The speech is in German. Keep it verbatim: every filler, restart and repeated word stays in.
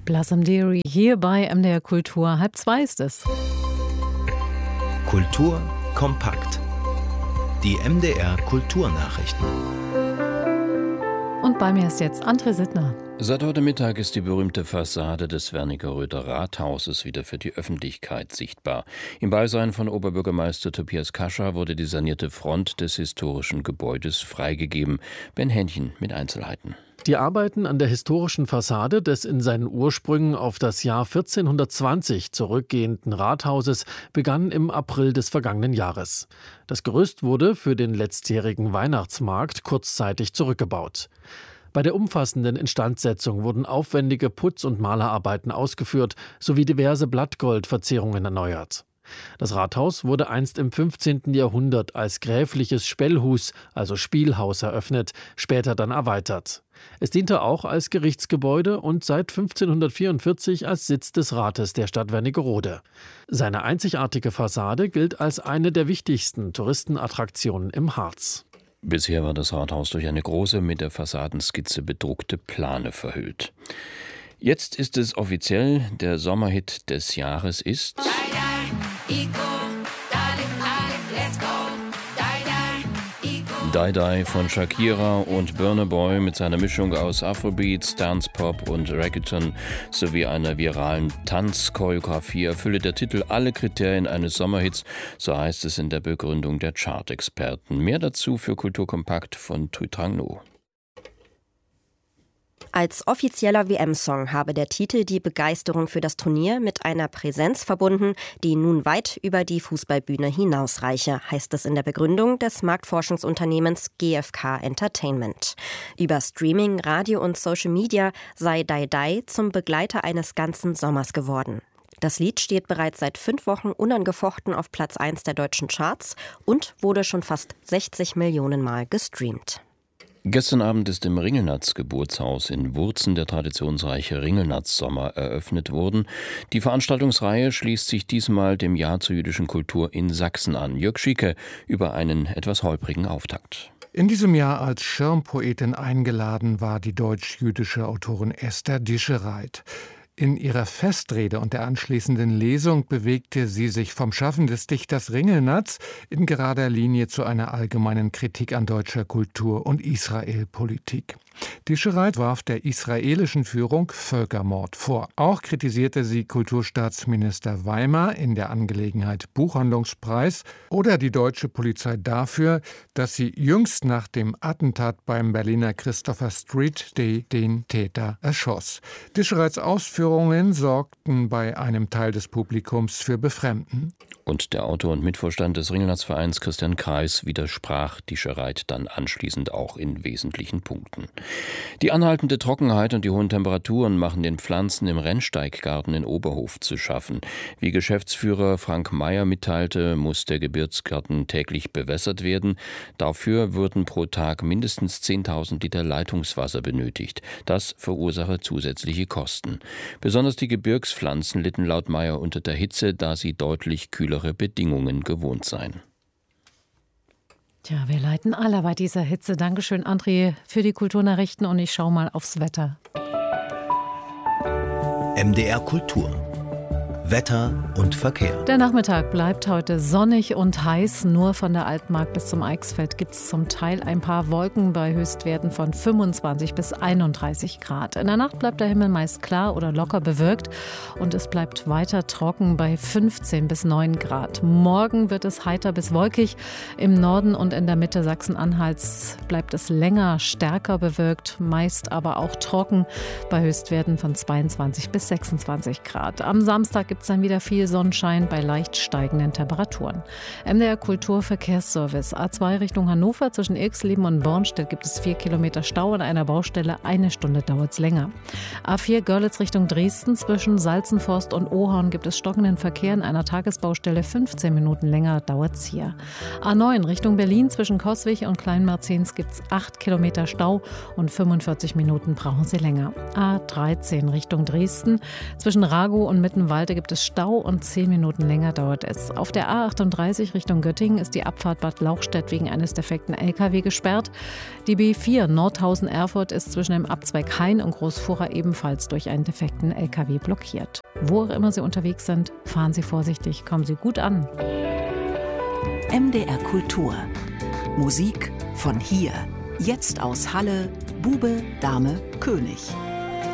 Blossom Dearie hier bei M D R Kultur. Halb zwei ist es. Kultur kompakt. Die M D R Kulturnachrichten. Und bei mir ist jetzt André Sittner. Seit heute Mittag ist die berühmte Fassade des Wernigeröder Rathauses wieder für die Öffentlichkeit sichtbar. Im Beisein von Oberbürgermeister Tobias Kascha wurde die sanierte Front des historischen Gebäudes freigegeben. Ben Hähnchen mit Einzelheiten. Die Arbeiten an der historischen Fassade des in seinen Ursprüngen auf das Jahr vierzehnhundertzwanzig zurückgehenden Rathauses begannen im April des vergangenen Jahres. Das Gerüst wurde für den letztjährigen Weihnachtsmarkt kurzzeitig zurückgebaut. Bei der umfassenden Instandsetzung wurden aufwendige Putz- und Malerarbeiten ausgeführt sowie diverse Blattgoldverzierungen erneuert. Das Rathaus wurde einst im fünfzehnten Jahrhundert als gräfliches Spellhus, also Spielhaus, eröffnet, später dann erweitert. Es diente auch als Gerichtsgebäude und seit fünfzehnhundertvierundvierzig als Sitz des Rates der Stadt Wernigerode. Seine einzigartige Fassade gilt als eine der wichtigsten Touristenattraktionen im Harz. Bisher war das Rathaus durch eine große, mit der Fassadenskizze bedruckte Plane verhüllt. Jetzt ist es offiziell, der Sommerhit des Jahres ist Die Die von Shakira und Burna Boy mit seiner Mischung aus Afrobeats, Dance-Pop und Reggaeton sowie einer viralen Tanzchoreografie erfülle der Titel alle Kriterien eines Sommerhits, so heißt es in der Begründung der Chartexperten. Mehr dazu für Kulturkompakt von Thuy-Trang No. Als offizieller W M-Song habe der Titel die Begeisterung für das Turnier mit einer Präsenz verbunden, die nun weit über die Fußballbühne hinausreiche, heißt es in der Begründung des Marktforschungsunternehmens G F K Entertainment. Über Streaming, Radio und Social Media sei Die Die zum Begleiter eines ganzen Sommers geworden. Das Lied steht bereits seit fünf Wochen unangefochten auf Platz eins der deutschen Charts und wurde schon fast sechzig Millionen Mal gestreamt. Gestern Abend ist im Ringelnatz-Geburtshaus in Wurzen der traditionsreiche Ringelnatz-Sommer eröffnet worden. Die Veranstaltungsreihe schließt sich diesmal dem Jahr zur jüdischen Kultur in Sachsen an. Jörg Schieke über einen etwas holprigen Auftakt. In diesem Jahr als Schirmpoetin eingeladen war die deutsch-jüdische Autorin Esther Dischereit. In ihrer Festrede und der anschließenden Lesung bewegte sie sich vom Schaffen des Dichters Ringelnatz in gerader Linie zu einer allgemeinen Kritik an deutscher Kultur und Israelpolitik. Dischereit warf der israelischen Führung Völkermord vor. Auch kritisierte sie Kulturstaatsminister Weimar in der Angelegenheit Buchhandlungspreis oder die deutsche Polizei dafür, dass sie jüngst nach dem Attentat beim Berliner Christopher Street Day den Täter erschoss. Dischereits Ausführungen sorgten bei einem Teil des Publikums für Befremden. Und der Autor und Mitvorstand des Ringelnatz-Vereins Christian Kreis widersprach Dischereit dann anschließend auch in wesentlichen Punkten. Die anhaltende Trockenheit und die hohen Temperaturen machen den Pflanzen im Rennsteiggarten in Oberhof zu schaffen. Wie Geschäftsführer Frank Meyer mitteilte, muss der Gebirgsgarten täglich bewässert werden. Dafür würden pro Tag mindestens zehntausend Liter Leitungswasser benötigt. Das verursache zusätzliche Kosten. Besonders die Gebirgspflanzen litten laut Meyer unter der Hitze, da sie deutlich kühlere Bedingungen gewohnt seien. Tja, wir leiden alle bei dieser Hitze. Dankeschön, André, für die Kulturnachrichten und ich schaue mal aufs Wetter. M D R Kultur. Wetter und Verkehr. Der Nachmittag bleibt heute sonnig und heiß. Nur von der Altmark bis zum Eichsfeld gibt es zum Teil ein paar Wolken bei Höchstwerten von fünfundzwanzig bis einunddreißig Grad. In der Nacht bleibt der Himmel meist klar oder locker bewölkt und es bleibt weiter trocken bei fünfzehn bis neun Grad. Morgen wird es heiter bis wolkig. Im Norden und in der Mitte Sachsen-Anhalts bleibt es länger stärker bewölkt, meist aber auch trocken bei Höchstwerten von zweiundzwanzig bis sechsundzwanzig Grad. Am Samstag gibt es dann wieder viel Sonnenschein bei leicht steigenden Temperaturen. M D R Kulturverkehrsservice. A zwei Richtung Hannover zwischen Irxleben und Bornstedt gibt es vier Kilometer Stau an einer Baustelle. Eine Stunde dauert es länger. A vier Görlitz Richtung Dresden zwischen Salzenforst und Ohorn gibt es stockenden Verkehr an einer Tagesbaustelle. fünfzehn Minuten länger dauert es hier. A neun Richtung Berlin zwischen Coswig und Kleinmarzens gibt es acht Kilometer Stau und fünfundvierzig Minuten brauchen Sie länger. A dreizehn Richtung Dresden zwischen Ragow und Mittenwalde gibt gibt es Stau und zehn Minuten länger dauert es. Auf der A achtunddreißig Richtung Göttingen ist die Abfahrt Bad Lauchstädt wegen eines defekten L K W gesperrt. Die B vier Nordhausen-Erfurt ist zwischen dem Abzweig Hain und Großfurra ebenfalls durch einen defekten L K W blockiert. Wo auch immer Sie unterwegs sind, fahren Sie vorsichtig, kommen Sie gut an. M D R Kultur. Musik von hier. Jetzt aus Halle, Bube, Dame, König.